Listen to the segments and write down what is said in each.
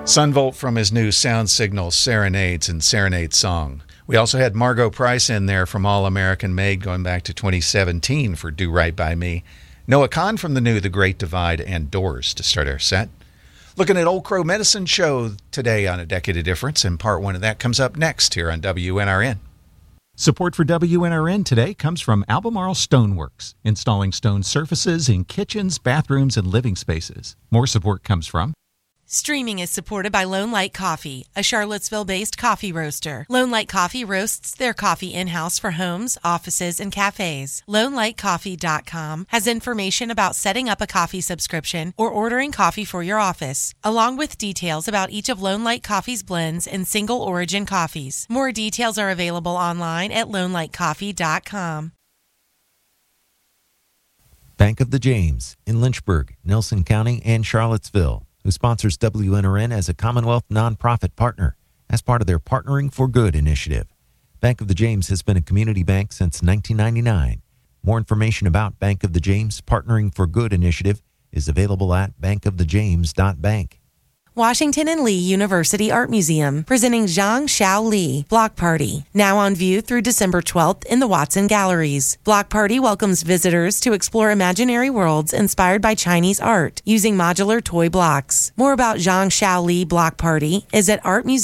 Sunvolt from his new Sound Signal Serenades and Serenade song. We also had Margot Price in there from All American Made going back to 2017 for Do Right By Me. Noah Kahn from the new The Great Divide and Doors to start our set. Looking at Old Crow Medicine Show today on A Decade of Difference, and part one of that comes up next here on WNRN. Support for WNRN today comes from Albemarle Stoneworks, installing stone surfaces in kitchens, bathrooms, and living spaces. More support comes from Streaming is supported by Lone Light Coffee, a Charlottesville-based coffee roaster. Lone Light Coffee roasts their coffee in-house for homes, offices, and cafes. LoneLightCoffee.com has information about setting up a coffee subscription or ordering coffee for your office, along with details about each of Lone Light Coffee's blends and single-origin coffees. More details are available online at LoneLightCoffee.com. Bank of the James in Lynchburg, Nelson County, and Charlottesville, who sponsors WNRN as a Commonwealth nonprofit partner as part of their Partnering for Good initiative. Bank of the James has been a community bank since 1999. More information about Bank of the James Partnering for Good initiative is available at bankofthejames.bank. Washington and Lee University Art Museum, presenting Zhang Xiao Li Block Party, now on view through December 12th in the Watson Galleries. Block Party welcomes visitors to explore imaginary worlds inspired by Chinese art using modular toy blocks. More about Zhang Xiao Li Block Party is at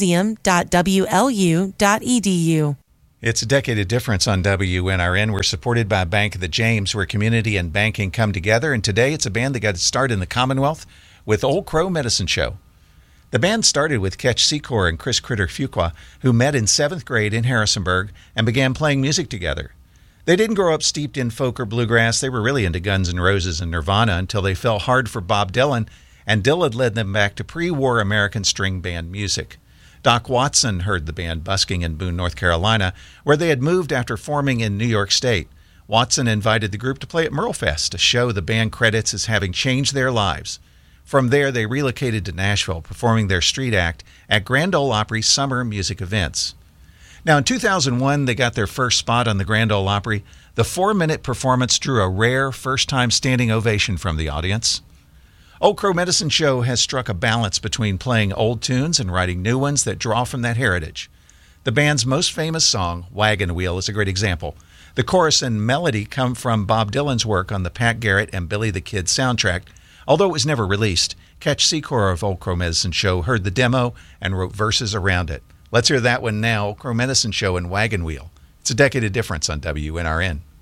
artmuseum.wlu.edu. It's a decade of difference on WNRN. We're supported by Bank of the James, where community and banking come together. And today it's a band that got its start in the Commonwealth with Old Crow Medicine Show. The band started with Ketch Secor and Chris Critter Fuqua, who met in 7th grade in Harrisonburg and began playing music together. They didn't grow up steeped in folk or bluegrass. They were really into Guns N' Roses and Nirvana until they fell hard for Bob Dylan, and Dylan led them back to pre-war American string band music. Doc Watson heard the band busking in Boone, North Carolina, where they had moved after forming in New York State. Watson invited the group to play at Merlefest, a show the band credits as having changed their lives. From there, they relocated to Nashville, performing their street act at Grand Ole Opry summer music events. Now, in 2001, they got their first spot on the Grand Ole Opry. The 4-minute performance drew a rare first-time standing ovation from the audience. Old Crow Medicine Show has struck a balance between playing old tunes and writing new ones that draw from that heritage. The band's most famous song, Wagon Wheel, is a great example. The chorus and melody come from Bob Dylan's work on the Pat Garrett and Billy the Kid soundtrack. Although it was never released, Ketch Secor of Old Crow Medicine Show heard the demo and wrote verses around it. Let's hear that one now, Old Crow Medicine Show and Wagon Wheel. It's a decade of difference on WNRN.